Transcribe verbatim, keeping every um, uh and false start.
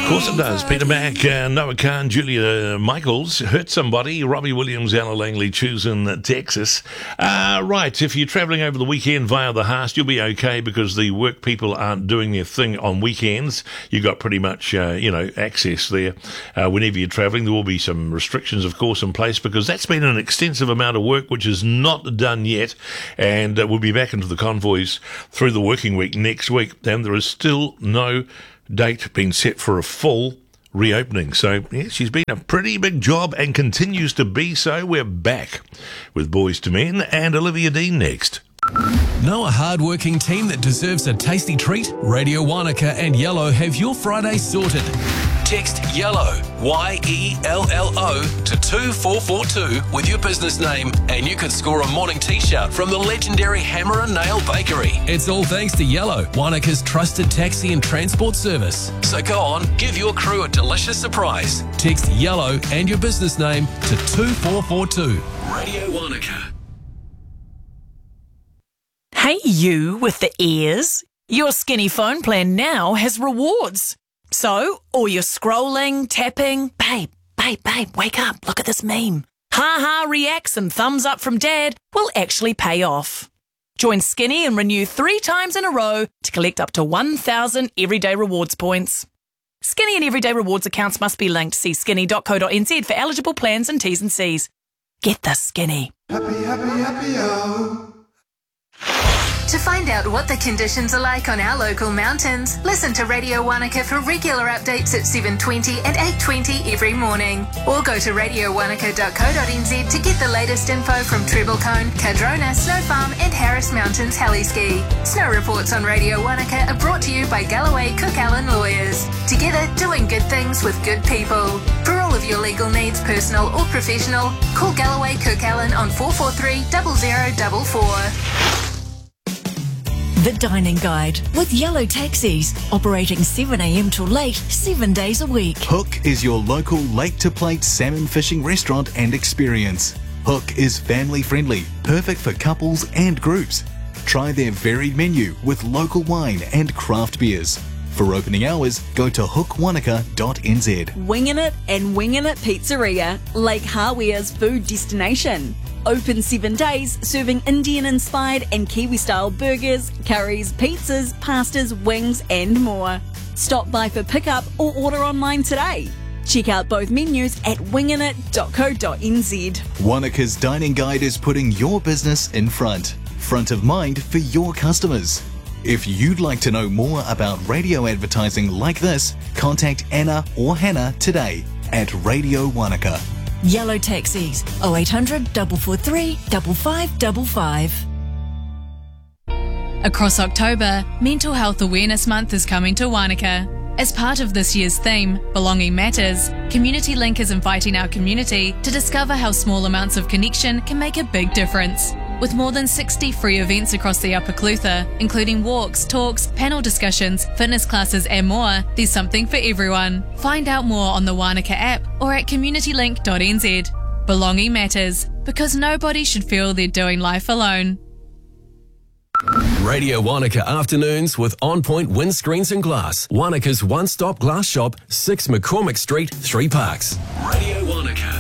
Of course it does. Peter Mack, uh, Noah Khan, Julia Michaels, Hurt Somebody, Robbie Williams, Ella Langley, choosing Texas. Uh, right, if you're travelling over the weekend via the Haast, you'll be okay because the work people aren't doing their thing on weekends. You've got pretty much, uh, you know, access there. Uh, whenever you're travelling, there will be some restrictions, of course, in place because that's been an extensive amount of work which is not done yet. And uh, we'll be back into the convoys through the working week next week. And there is still no date been set for a full reopening. So, yeah, she's been a pretty big job and continues to be so. We're back with Boys to Men and Olivia Dean next. Know a hard-working team that deserves a tasty treat? Radio Wanaka and Yellow have your Friday sorted. Text YELLOW, Y E L L O, to two four four two with your business name and you could score a morning t-shirt from the legendary Hammer and Nail Bakery. It's all thanks to Yellow, Wanaka's trusted taxi and transport service. So go on, give your crew a delicious surprise. Text YELLOW and your business name to two four four two. Radio Wanaka. Hey you with the ears. Your Skinny phone plan now has rewards. So, all your scrolling, tapping, babe, babe, babe, wake up, look at this meme. Ha-ha reacts and thumbs up from dad will actually pay off. Join Skinny and renew three times in a row to collect up to one thousand Everyday Rewards points. Skinny and Everyday Rewards accounts must be linked. See skinny dot co dot n z for eligible plans and T's and C's. Get the Skinny. Happy, happy, happy, oh. To find out what the conditions are like on our local mountains, listen to Radio Wanaka for regular updates at seven twenty and eight twenty every morning. Or go to radio wanaka dot co dot n z to get the latest info from Treble Cone, Cadrona, Snow Farm and Harris Mountains Heliski. Snow reports on Radio Wanaka are brought to you by Galloway Cook Allen Lawyers. Together, doing good things with good people. For all of your legal needs, personal or professional, call Galloway Cook Allen on four four three, zero zero four four. The Dining Guide with Yellow Taxis, operating seven a m till late, seven days a week. Hook is your local lake-to-plate salmon fishing restaurant and experience. Hook is family-friendly, perfect for couples and groups. Try their varied menu with local wine and craft beers. For opening hours, go to hook wanaka dot n z. Wingin' It and Wingin' It Pizzeria, Lake Hawia's food destination. Open seven days, serving Indian-inspired and Kiwi-style burgers, curries, pizzas, pastas, wings and more. Stop by for pickup or order online today. Check out both menus at wingin it dot co dot n z. Wanaka's Dining Guide is putting your business in front, front of mind for your customers. If you'd like to know more about radio advertising like this, contact Anna or Hannah today at Radio Wanaka. Yellow Taxis, oh eight hundred, four four three, five five five five. Across October, Mental Health Awareness Month is coming to Wanaka. As part of this year's theme, Belonging Matters, Community Link is inviting our community to discover how small amounts of connection can make a big difference. With more than sixty free events across the Upper Clutha, including walks, talks, panel discussions, fitness classes and more, there's something for everyone. Find out more on the Wanaka app or at community link dot n z. Belonging matters, because nobody should feel they're doing life alone. Radio Wanaka Afternoons with On Point Windscreens and Glass. Wanaka's one-stop glass shop, six McCormick Street, Three Parks. Radio Wanaka.